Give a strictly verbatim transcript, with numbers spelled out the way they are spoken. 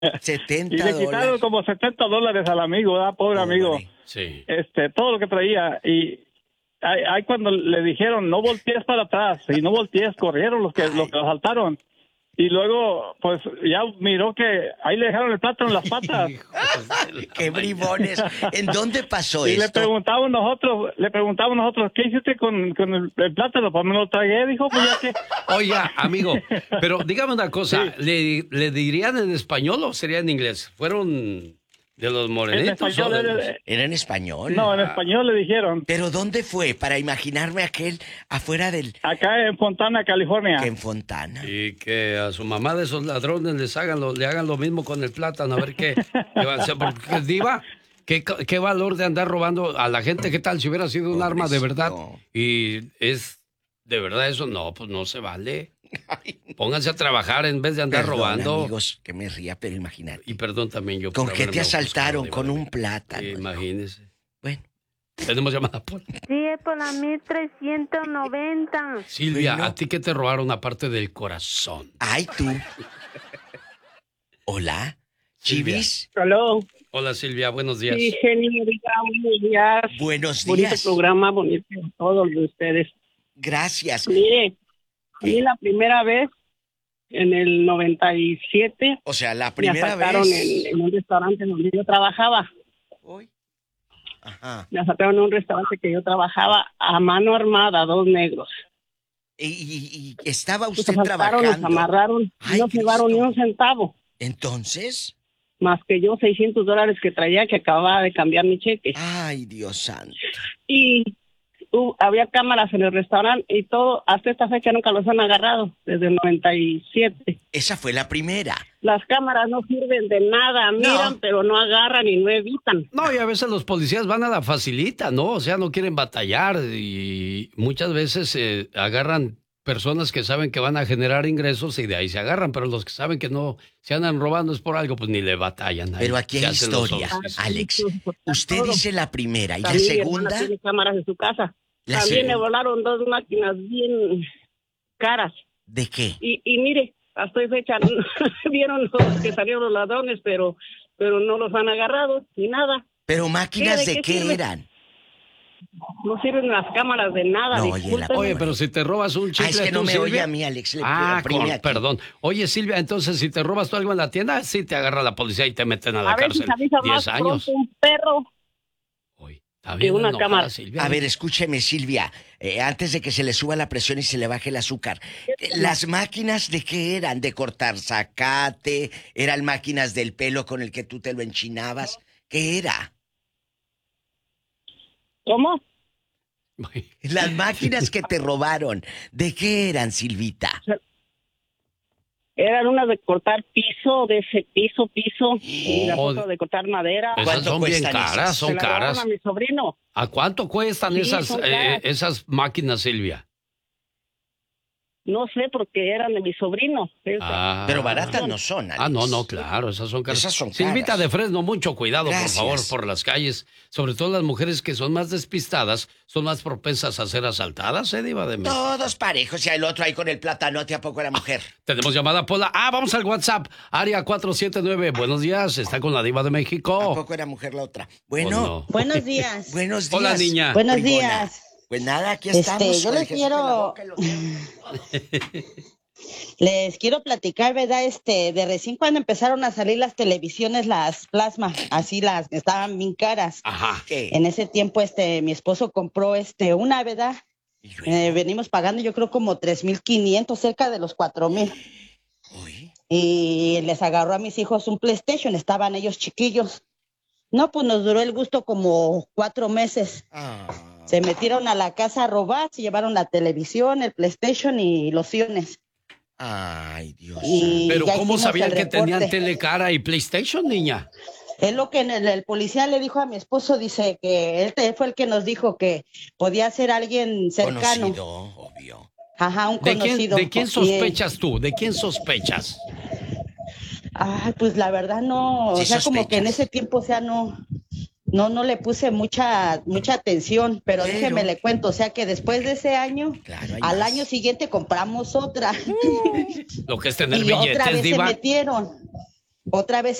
setenta Y le quitaron dólares. como setenta dólares al amigo, ¿verdad? Pobre Pobre. amigo. Sí. Este, todo lo que traía. Y ahí, ahí cuando le dijeron, no voltees para atrás, y no voltees, corrieron los que, los que lo asaltaron. Y luego, pues, ya miró que ahí le dejaron el plátano en las patas. ¡Qué bribones! ¿En dónde pasó Y le esto? preguntábamos nosotros, le preguntábamos nosotros, ¿qué hiciste con, con el, el plátano? Pues me lo tragué, dijo, pues ya que... Oiga, amigo, pero dígame una cosa, ¿le, ¿le dirían en español o sería en inglés? ¿Fueron de los En morenitos? español, o de era- los- ¿Era en español? no, en español le dijeron, ¿Pero dónde fue? Para imaginarme aquel afuera del... acá en Fontana, California. que en Fontana. Y que a su mamá de esos ladrones les hagan lo, le hagan lo mismo con el plátano, a ver qué, qué van a hacer. Porque, Diva, ¿qué, ¿qué valor de andar robando a la gente? ¿Qué tal si hubiera sido un arma de verdad? Y es de verdad eso, no, pues no se vale. Pónganse a trabajar en vez de andar Perdón, robando. amigos, que me ría, pero imagínate. Y perdón también yo. ¿Con por qué haberme te asaltaron? ofuscado, Con Diva. un plátano. Imagínese. Bueno. Tenemos llamada por... Sí, es por la mil trescientos noventa. Silvia, Bueno. ¿a ti qué te robaron aparte del corazón? Ay, tú. Hola. Silvia. Chivis. Hello. Hola Silvia, buenos días. Sí, señorita, buenos días. Buenos Bonito días. programa, bonito todos de ustedes. Gracias. Mire, a mí la primera vez, en el noventa y siete, O sea, la me primera asaltaron vez. en, en un restaurante donde yo trabajaba. Uy. Ajá. Me asaltaron en un restaurante que yo trabajaba a mano armada, dos negros. Y, y- y estaba Nos usted asaltaron, nos trabajando. amarraron, Ay, no se llevaron ni Cristo. un centavo, Entonces. más que yo seiscientos dólares que traía, que acababa de cambiar mi cheque. Ay, Dios santo. Y uh, había cámaras en el restaurante y todo, hasta esta fecha nunca los han agarrado, desde el noventa y siete. Esa fue la primera. Las cámaras no sirven de nada, miran, pero no agarran y no evitan. No, y a veces los policías van a la facilita, ¿no? O sea, no quieren batallar y muchas veces eh, agarran personas que saben que van a generar ingresos y de ahí se agarran, pero los que saben que no se andan robando es por algo, pues ni le batallan. Ahí Pero aquí se hay hacen los historia, oficios. Alex. Usted Todo. dice la primera y la También mi hermana segunda. tiene cámaras en su casa. La También se- le volaron dos máquinas bien caras. ¿De qué? Y, y mire, hasta hoy fecha vieron los que salieron los ladrones, pero pero no los han agarrado ni nada. Pero máquinas ¿Qué? de ¿De qué qué sirve? eran. No sirven las cámaras de nada. No, oye, disculpen. la- Oye, pero si te robas un chicle... Ah, es que tú, no me Silvia- oye a mí, Alex. Le Ah, oprime con- aquí. perdón. Oye, Silvia, entonces si te robas tú algo en la tienda, sí te agarra la policía y te meten a la A ver si cárcel. se avisa más Diez años. pronto un perro Oye, está que bien una enojada, cámara. Silvia. A ver, escúcheme, Silvia, eh, antes de que se le suba la presión y se le baje el azúcar. eh, ¿Las máquinas de qué eran? ¿De cortar zacate? ¿Eran máquinas del pelo con el que tú te lo enchinabas? ¿Qué era? ¿Cómo? Las máquinas que te robaron, ¿de qué eran, Silvita? Eran unas de cortar piso, de ese piso, piso, y las Oh, otras de cortar madera. Esas ¿Cuánto son bien cuestan caras, esas? son Se la robaron caras. a mi sobrino. ¿A cuánto cuestan Sí, esas, son eh, caras. esas máquinas, Silvia? No sé, porque eran de mi sobrino. Ah. Pero baratas no son, Alex. Ah, no, no, claro, esas son caras. Esas son Silvita caras. de Fresno, mucho cuidado, Gracias. por favor, por las calles. Sobre todo las mujeres que son más despistadas, son más propensas a ser asaltadas, ¿eh, Diva de México? Todos parejos y el otro ahí con el plátanote, ¿a poco era mujer? Tenemos llamada Pola. Ah, vamos al WhatsApp. Área cuatro siete nueve. Buenos días. Está con la Diva de ¿A México. poco era mujer la otra? Pues Bueno, no. Buenos días. buenos días. Hola, niña. Buenos bribona. días. Pues nada, aquí Este, estamos. yo con les el Jesús en la quiero- boca y los- Les quiero platicar, ¿verdad? Este, de recién cuando empezaron a salir las televisiones, las plasma, así las que estaban bien caras. Ajá. ¿Qué? En ese tiempo, este, mi esposo compró, este, una, ¿verdad? Y luego, Eh, venimos pagando, yo creo, como tres mil quinientos, cerca de los cuatro mil. uy, Y les agarró a mis hijos un PlayStation, estaban ellos chiquillos. No, pues nos duró el gusto como cuatro meses. ah, Se metieron a la casa a robar, se llevaron la televisión, el PlayStation y los sillones. ay, Dios. Y Pero ya ¿cómo hicimos sabían el que tenían reporte. tele cara y PlayStation, niña? Es lo que el, el policía le dijo a mi esposo, dice que él te- fue el que nos dijo que podía ser alguien cercano. Conocido, obvio. Ajá, un ¿De quién, conocido. ¿De quién Y, sospechas tú? ¿De quién sospechas? Ay, pues la verdad no, Sí o sea, como que en sospechas. ese tiempo, o sea, no, no, no le puse mucha, mucha atención, pero, Pero- déjeme le cuento, o sea que después de ese año, Claro, hay al más. año siguiente compramos otra. Lo que es tener Y otra billetes, vez se Diva. metieron. otra vez